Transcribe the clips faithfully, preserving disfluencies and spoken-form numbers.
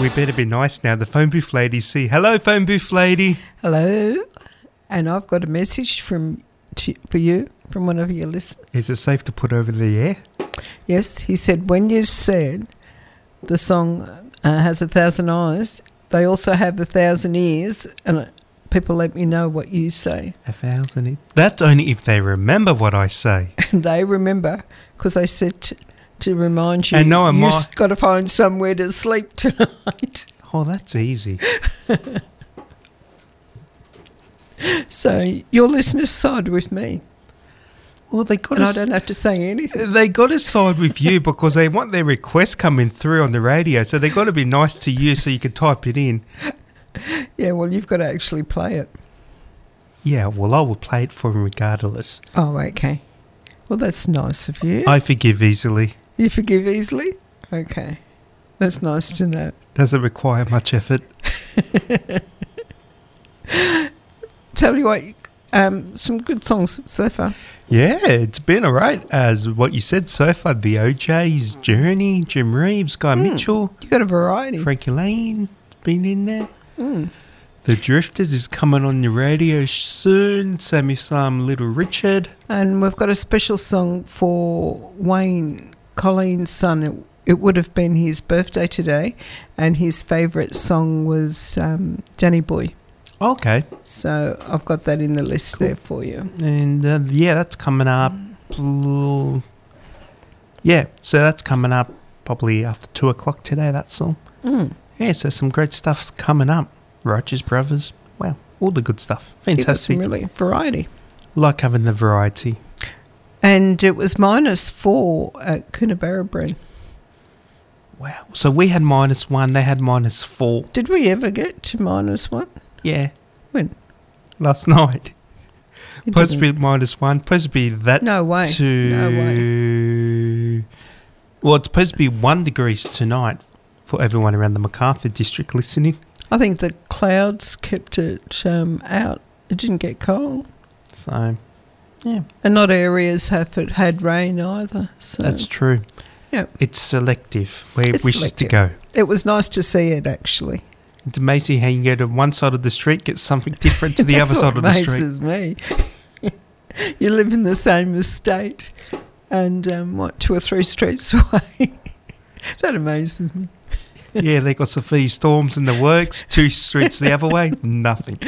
we better be nice now. The phone booth lady see. Hello, phone booth lady. Hello. And I've got a message from to, for you from one of your listeners. Is it safe to put over the air? Yes, he said, when you said the song uh, has a thousand eyes, they also have a thousand ears, and uh, people let me know what you say. A thousand ears? That's only if they remember what I say. And they remember, because I said to, to remind you, and no, you've my... got to find somewhere to sleep tonight. Oh, that's easy. So your listeners side with me. Well, they got. And to I don't have to say anything. They got to side with you because they want their requests coming through on the radio. So they got to be nice to you, so you can type it in. Yeah, well, you've got to actually play it. Yeah, well, I will play it for them regardless. Oh, okay. Well, that's nice of you. I forgive easily. You forgive easily? Okay. That's nice to know. Doesn't require much effort. Tell you what, um, some good songs so far. Yeah, it's been all right. As what you said so far, the O J's, Journey, Jim Reeves, Guy mm. Mitchell. You got a variety. Frankie Lane been in there. Mm. The Drifters is coming on the radio soon. Sammy Sam, Little Richard. And we've got a special song for Wayne, Colleen's son. It, it would have been his birthday today, and his favourite song was um, Danny Boy. Okay. So I've got that in the list cool. there for you. And uh, yeah, that's coming up. Yeah, so that's coming up probably after two o'clock today, that song. Mm. Yeah, so some great stuff's coming up. Righteous Brothers. Wow, all the good stuff. Fantastic. Really variety. Like having the variety. And it was minus four at Coonabarabran. Wow. So we had minus one, they had minus four. Did we ever get to minus one? Yeah. When? Last night. It supposed didn't. to be minus one. Supposed to be that. No way. To, no way. Well, it's supposed to be one degrees tonight for everyone around the MacArthur district listening. I think the clouds kept it um, out. It didn't get cold. So, yeah. And not areas have had rain either. So. That's true. Yeah. It's selective where It's it wishes selective. to go. It was nice to see it, actually. It's amazing how you go to one side of the street, get something different to the other side of the street. That's what amazes me. You live in the same estate and, um, what, two or three streets away. That amazes me. Yeah, they got Sophie Storms in the works, two streets the other way, nothing.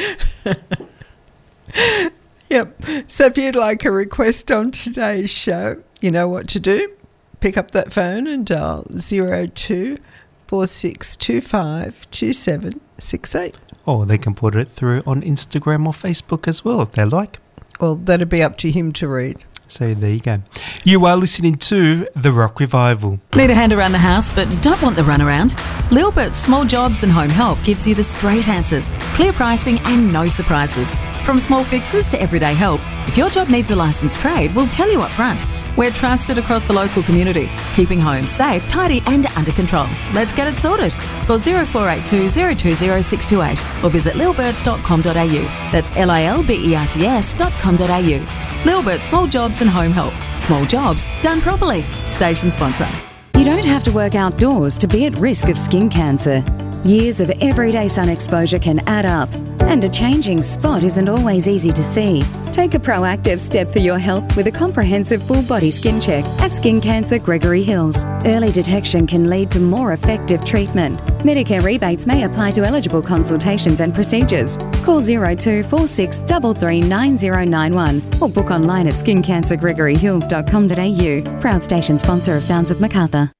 Yep. So if you'd like a request on today's show, you know what to do. Pick up that phone and dial zero two four six two five two seven six eight. Or they can put it through on Instagram or Facebook as well if they like. Well, that'd be up to him to read. So there you go. You are listening to The Rock Revival. Need a hand around the house but don't want the runaround? Lilbert's Small Jobs and Home Help gives you the straight answers, clear pricing and no surprises. From small fixes to everyday help, if your job needs a licensed trade, we'll tell you up front. We're trusted across the local community, keeping homes safe, tidy and under control. Let's get it sorted. Call zero four eight two zero two zero six two eight or visit lilberts dot com dot a u. That's L I L B E R T S dot com dot a u. Lilbert Small Jobs and Home Help. Small jobs done properly. Station sponsor. You don't have to work outdoors to be at risk of skin cancer. Years of everyday sun exposure can add up, and a changing spot isn't always easy to see. Take a proactive step for your health with a comprehensive full-body skin check at Skin Cancer Gregory Hills. Early detection can lead to more effective treatment. Medicare rebates may apply to eligible consultations and procedures. Call zero two four six three three nine zero nine one or book online at skin cancer gregory hills dot com dot a u. Proud station sponsor of Sounds of MacArthur.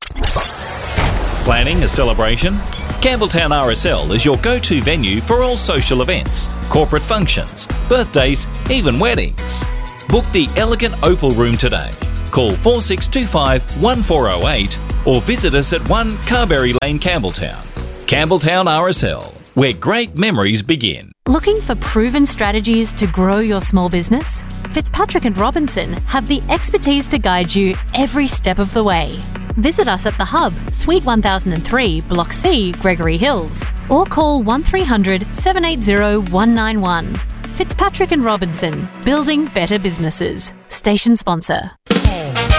Planning a celebration? Campbelltown R S L is your go-to venue for all social events, corporate functions, birthdays, even weddings. Book the elegant Opal Room today. Call four six two five one four zero eight or visit us at one Carberry Lane, Campbelltown. Campbelltown R S L, where great memories begin. Looking for proven strategies to grow your small business? Fitzpatrick and Robinson have the expertise to guide you every step of the way. Visit us at The Hub, Suite one thousand three, Block C, Gregory Hills, or call one three hundred seven eight zero one nine one. Fitzpatrick and Robinson, building better businesses. Station sponsor.